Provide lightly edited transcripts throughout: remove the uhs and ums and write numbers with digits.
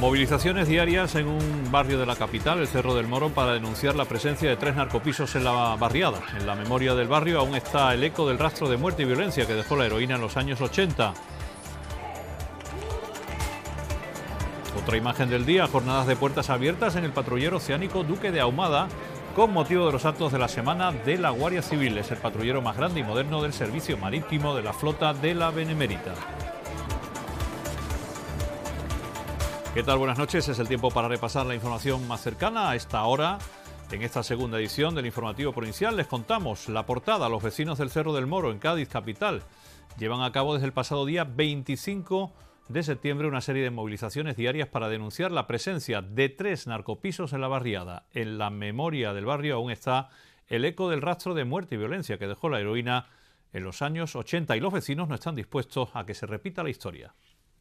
Movilizaciones diarias en un barrio de la capital, el Cerro del Moro, para denunciar la presencia de 3 narcopisos en la barriada. En la memoria del barrio aún está el eco del rastro de muerte y violencia que dejó la heroína en los años 80. Otra imagen del día, jornadas de puertas abiertas en el patrullero oceánico Duque de Ahumada, con motivo de los actos de la Semana de la Guardia Civil. Es el patrullero más grande y moderno del servicio marítimo de la flota de la Benemérita. ¿Qué tal? Buenas noches. Es el tiempo para repasar la información más cercana. A esta hora, en esta segunda edición del Informativo Provincial, les contamos la portada. Los vecinos del Cerro del Moro, en Cádiz capital, llevan a cabo desde el pasado día 25 de septiembre una serie de movilizaciones diarias para denunciar la presencia de 3 narcopisos en la barriada. En la memoria del barrio aún está el eco del rastro de muerte y violencia que dejó la heroína en los años 80 y los vecinos no están dispuestos a que se repita la historia.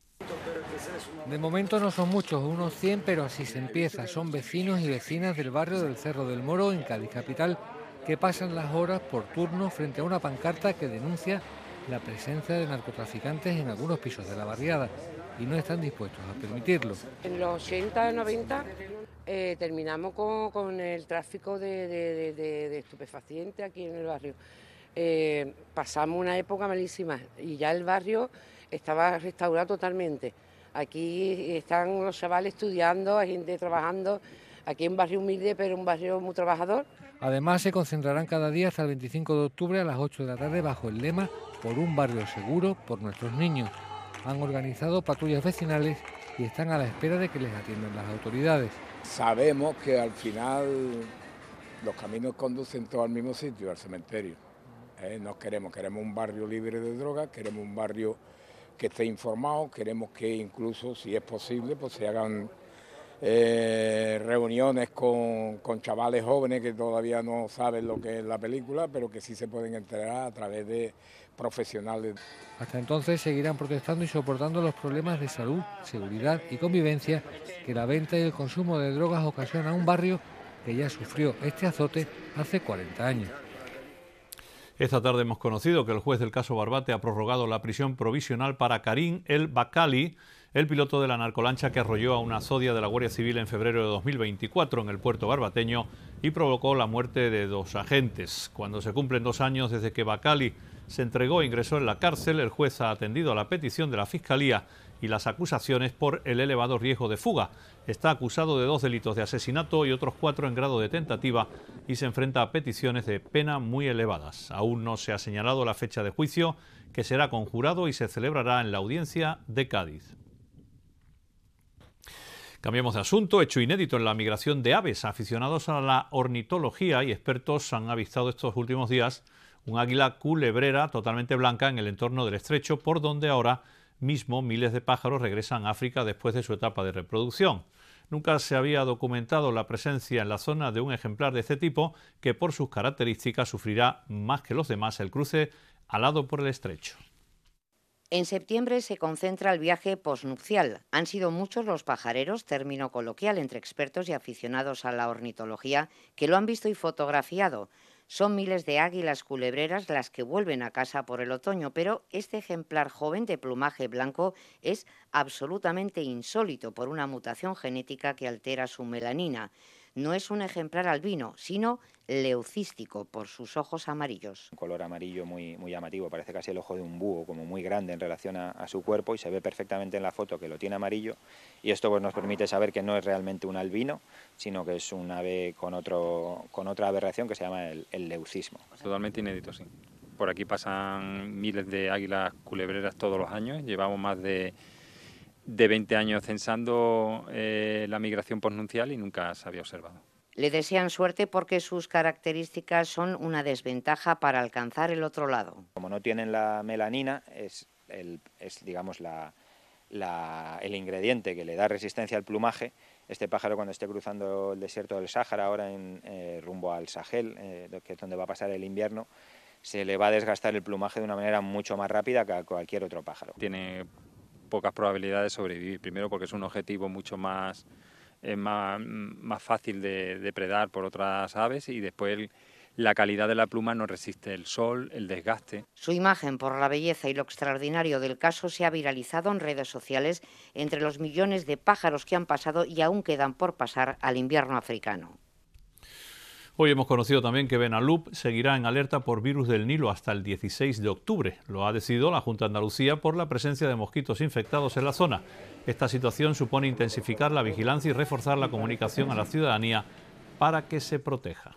De momento no son muchos, unos 100, pero así se empieza. Son vecinos y vecinas del barrio del Cerro del Moro, en Cádiz capital, que pasan las horas por turno frente a una pancarta que denuncia la presencia de narcotraficantes en algunos pisos de la barriada y no están dispuestos a permitirlo. En los 80, 90 terminamos con el tráfico de estupefacientes aquí en el barrio. Pasamos una época malísima y ya el barrio estaba restaurado totalmente. Aquí están los chavales estudiando, hay gente trabajando, aquí es un barrio humilde pero un barrio muy trabajador. Además se concentrarán cada día hasta el 25 de octubre a las 8 de la tarde bajo el lema "Por un barrio seguro, por nuestros niños". Han organizado patrullas vecinales y están a la espera de que les atiendan las autoridades. Sabemos que al final los caminos conducen todos al mismo sitio, al cementerio. No queremos un barrio libre de drogas, queremos un barrio que esté informado, queremos que incluso, si es posible, pues se hagan reuniones con chavales jóvenes que todavía no saben lo que es la película, pero que sí se pueden enterar a través de profesionales. Hasta entonces seguirán protestando y soportando los problemas de salud, seguridad y convivencia que la venta y el consumo de drogas ocasiona a un barrio que ya sufrió este azote hace 40 años. Esta tarde hemos conocido que el juez del caso Barbate ha prorrogado la prisión provisional para Karim El Bakali, el piloto de la narcolancha que arrolló a una zodia de la Guardia Civil en febrero de 2024 en el puerto barbateño y provocó la muerte de 2 agentes. Cuando se cumplen 2 años desde que Bakali se entregó e ingresó en la cárcel, el juez ha atendido a la petición de la Fiscalía y las acusaciones por el elevado riesgo de fuga. Está acusado de 2 delitos de asesinato y otros 4 en grado de tentativa y se enfrenta a peticiones de pena muy elevadas. Aún no se ha señalado la fecha de juicio, que será conjurado y se celebrará en la audiencia de Cádiz. Cambiamos de asunto. Hecho inédito en la migración de aves. Aficionados a la ornitología y expertos han avistado estos últimos días un águila culebrera totalmente blanca en el entorno del estrecho, por donde ahora mismo miles de pájaros regresan a África después de su etapa de reproducción. Nunca se había documentado la presencia en la zona de un ejemplar de este tipo que por sus características sufrirá más que los demás el cruce alado por el estrecho. En septiembre se concentra el viaje posnupcial. Han sido muchos los pajareros, término coloquial entre expertos y aficionados a la ornitología, que lo han visto y fotografiado. Son miles de águilas culebreras las que vuelven a casa por el otoño, pero este ejemplar joven de plumaje blanco es absolutamente insólito por una mutación genética que altera su melanina. No es un ejemplar albino, sino leucístico por sus ojos amarillos. Un color amarillo muy llamativo, parece casi el ojo de un búho, como muy grande en relación a su cuerpo, y se ve perfectamente en la foto que lo tiene amarillo, y esto pues nos permite saber que no es realmente un albino, sino que es un ave con otra aberración que se llama el leucismo. Totalmente inédito, sí. Por aquí pasan miles de águilas culebreras todos los años, llevamos más de 20 años censando la migración posnupcial y nunca se había observado. Le desean suerte porque sus características son una desventaja para alcanzar el otro lado. Como no tienen la melanina, es digamos el ingrediente que le da resistencia al plumaje. Este pájaro, cuando esté cruzando el desierto del Sáhara, ahora rumbo al Sahel, que es donde va a pasar el invierno, se le va a desgastar el plumaje de una manera mucho más rápida que a cualquier otro pájaro. Tiene pocas probabilidades de sobrevivir, primero porque es un objetivo mucho más fácil de depredar por otras aves, y después la calidad de la pluma no resiste el sol, el desgaste. Su imagen, por la belleza y lo extraordinario del caso, se ha viralizado en redes sociales entre los millones de pájaros que han pasado y aún quedan por pasar al invierno africano. Hoy hemos conocido también que Benalub seguirá en alerta por virus del Nilo hasta el 16 de octubre. Lo ha decidido la Junta de Andalucía por la presencia de mosquitos infectados en la zona. Esta situación supone intensificar la vigilancia y reforzar la comunicación a la ciudadanía para que se proteja.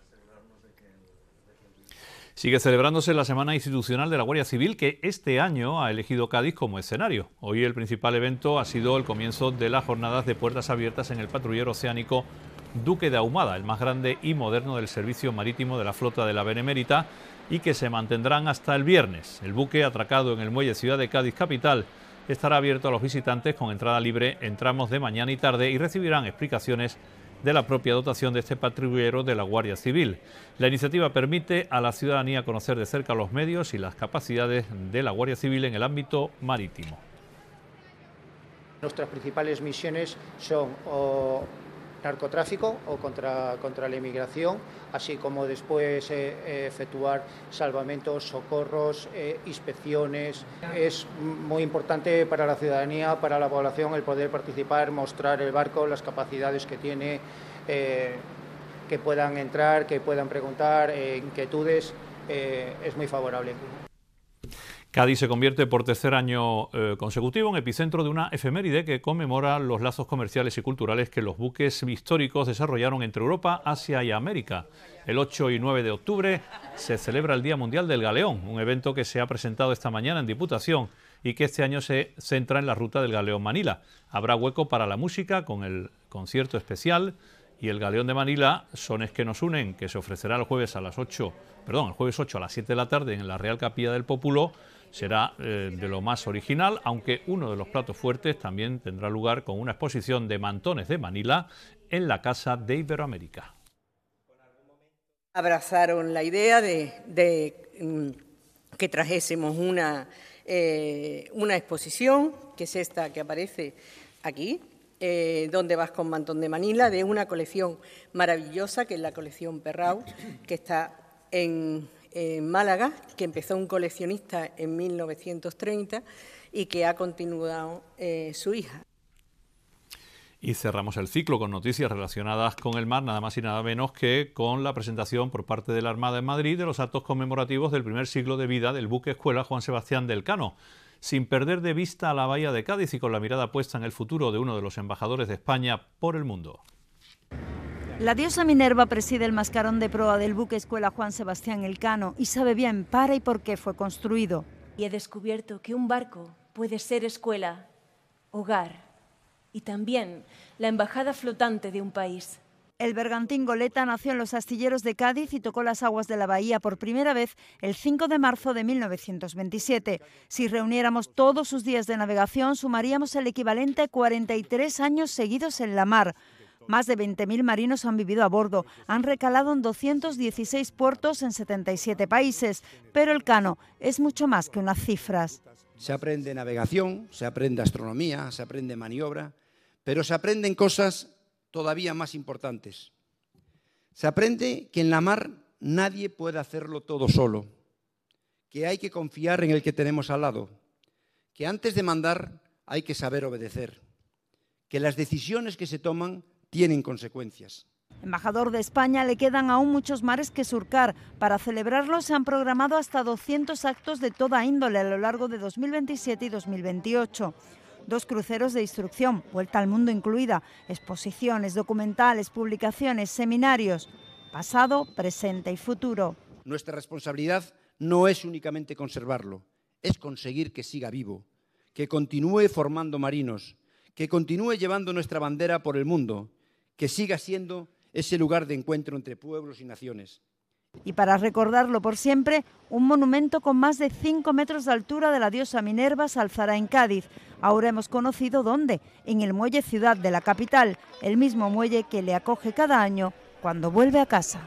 Sigue celebrándose la Semana Institucional de la Guardia Civil, que este año ha elegido Cádiz como escenario. Hoy el principal evento ha sido el comienzo de las jornadas de puertas abiertas en el patrullero oceánico Duque de Ahumada, el más grande y moderno del servicio marítimo de la flota de la Benemérita, y que se mantendrán hasta el viernes. El buque, atracado en el muelle Ciudad de Cádiz capital, estará abierto a los visitantes con entrada libre en tramos de mañana y tarde y recibirán explicaciones de la propia dotación de este patrullero de la Guardia Civil. La iniciativa permite a la ciudadanía conocer de cerca los medios y las capacidades de la Guardia Civil en el ámbito marítimo. Nuestras principales misiones son narcotráfico o contra la inmigración, así como después efectuar salvamentos, socorros, inspecciones. Es muy importante para la ciudadanía, para la población, el poder participar, mostrar el barco, las capacidades que tiene, que puedan entrar, que puedan preguntar, inquietudes, es muy favorable. Cádiz se convierte por tercer año consecutivo en epicentro de una efeméride que conmemora los lazos comerciales y culturales que los buques históricos desarrollaron entre Europa, Asia y América. El 8 y 9 de octubre se celebra el Día Mundial del Galeón, un evento que se ha presentado esta mañana en Diputación y que este año se centra en la ruta del Galeón Manila. Habrá hueco para la música con el concierto especial y el Galeón de Manila, Sones que nos unen, que se ofrecerá el jueves 8 a las 7 de la tarde en la Real Capilla del Pópulo. Será de lo más original, aunque uno de los platos fuertes también tendrá lugar con una exposición de mantones de Manila en la Casa de Iberoamérica. Abrazaron la idea de que trajésemos una exposición, que es esta que aparece aquí, Donde vas con mantón de Manila, de una colección maravillosa, que es la colección Perrau, que está en Málaga, que empezó un coleccionista en 1930 y que ha continuado su hija. Y cerramos el ciclo con noticias relacionadas con el mar, nada más y nada menos que con la presentación por parte de la Armada en Madrid de los actos conmemorativos del primer siglo de vida del buque escuela Juan Sebastián del Cano. Sin perder de vista a la bahía de Cádiz y con la mirada puesta en el futuro de uno de los embajadores de España por el mundo. La diosa Minerva preside el mascarón de proa del buque escuela Juan Sebastián Elcano y sabe bien para y por qué fue construido. Y he descubierto que un barco puede ser escuela, hogar y también la embajada flotante de un país. El bergantín Goleta nació en los astilleros de Cádiz y tocó las aguas de la bahía por primera vez el 5 de marzo de 1927. Si reuniéramos todos sus días de navegación, sumaríamos el equivalente a 43 años seguidos en la mar. Más de 20.000 marinos han vivido a bordo, han recalado en 216 puertos en 77 países, pero el Cano es mucho más que unas cifras. Se aprende navegación, se aprende astronomía, se aprende maniobra, pero se aprenden cosas todavía más importantes. Se aprende que en la mar nadie puede hacerlo todo solo, que hay que confiar en el que tenemos al lado, que antes de mandar hay que saber obedecer, que las decisiones que se toman tienen consecuencias. Embajador de España, le quedan aún muchos mares que surcar. Para celebrarlo se han programado hasta 200 actos de toda índole a lo largo de 2027 y 2028. 2 cruceros de instrucción, vuelta al mundo incluida, exposiciones, documentales, publicaciones, seminarios, pasado, presente y futuro. Nuestra responsabilidad no es únicamente conservarlo, es conseguir que siga vivo, que continúe formando marinos, que continúe llevando nuestra bandera por el mundo, que siga siendo ese lugar de encuentro entre pueblos y naciones. Y para recordarlo por siempre, un monumento con más de 5 metros de altura de la diosa Minerva se alzará en Cádiz. Ahora hemos conocido dónde, en el muelle Ciudad de la capital, el mismo muelle que le acoge cada año cuando vuelve a casa.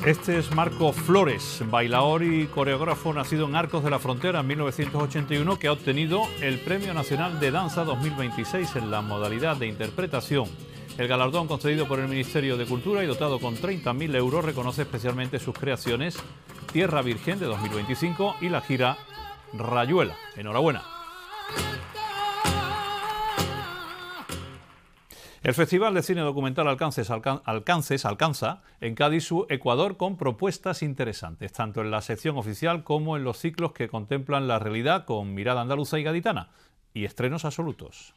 Este es Marco Flores, bailaor y coreógrafo nacido en Arcos de la Frontera en 1981, que ha obtenido el Premio Nacional de Danza 2026 en la modalidad de interpretación. El galardón, concedido por el Ministerio de Cultura y dotado con 30.000 euros, reconoce especialmente sus creaciones Tierra Virgen de 2025 y la gira Rayuela. Enhorabuena. El Festival de Cine Documental Alcances alcanza en Cádiz su Ecuador con propuestas interesantes, tanto en la sección oficial como en los ciclos que contemplan la realidad con mirada andaluza y gaditana, y estrenos absolutos.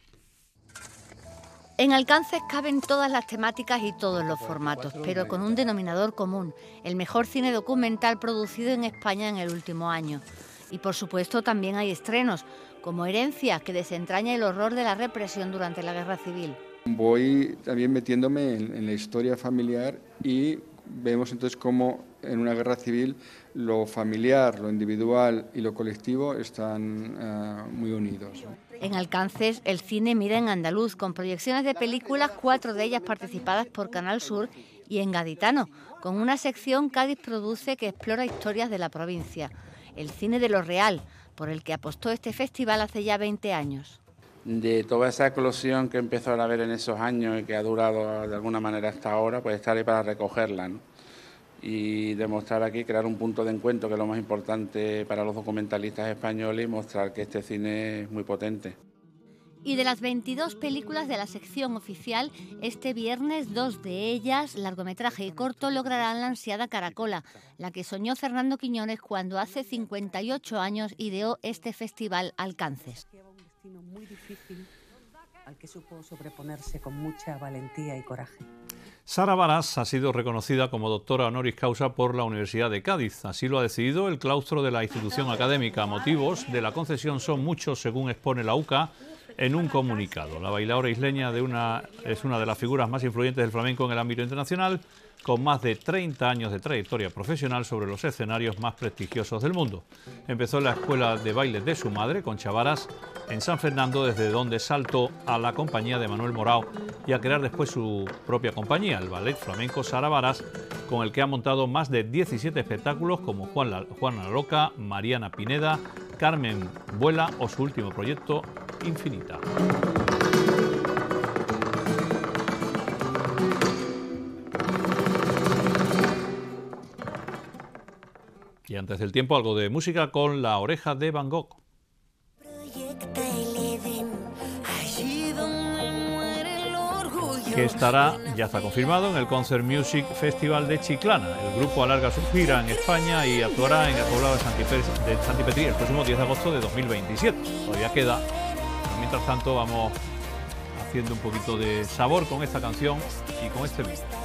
En Alcances caben todas las temáticas y todos los formatos, pero con un denominador común: el mejor cine documental producido en España en el último año. Y por supuesto también hay estrenos, como Herencia, que desentraña el horror de la represión durante la Guerra Civil. Voy también metiéndome en la historia familiar y vemos entonces cómo en una guerra civil lo familiar, lo individual y lo colectivo están muy unidos. En Alcances, el cine mira en andaluz, con proyecciones de películas, 4 de ellas participadas por Canal Sur, y en gaditano, con una sección Cádiz Produce que explora historias de la provincia. El cine de lo real, por el que apostó este festival hace ya 20 años. De toda esa eclosión que empezó a haber en esos años y que ha durado de alguna manera hasta ahora, pues estar ahí para recogerla, ¿no? Y demostrar aquí, crear un punto de encuentro, que es lo más importante para los documentalistas españoles, y mostrar que este cine es muy potente. Y de las 22 películas de la sección oficial, este viernes 2 de ellas, largometraje y corto, lograrán la ansiada Caracola, la que soñó Fernando Quiñones cuando hace 58 años ideó este festival Alcances. Muy difícil, al que supo sobreponerse con mucha valentía y coraje. Sara Varas ha sido reconocida como doctora honoris causa por la Universidad de Cádiz. Así lo ha decidido el claustro de la institución académica. Motivos de la concesión son muchos, según expone la UCA en un comunicado. La bailaora isleña es una de las figuras más influyentes del flamenco en el ámbito internacional, con más de 30 años de trayectoria profesional sobre los escenarios más prestigiosos del mundo. Empezó en la escuela de baile de su madre, Concha Varas, en San Fernando, desde donde saltó a la compañía de Manuel Morao y a crear después su propia compañía, el Ballet Flamenco Sara Varas, con el que ha montado más de 17 espectáculos como Juana la Loca, Mariana Pineda, Carmen Vuela o su último proyecto, Infinita. Y antes del tiempo, algo de música con La Oreja de Van Gogh, que estará, ya está confirmado, en el Concert Music Festival de Chiclana. El grupo alarga su gira en España y actuará en el poblado de Santipetri el próximo 10 de agosto de 2027. Todavía queda. Pero mientras tanto, vamos haciendo un poquito de sabor con esta canción y con este vídeo.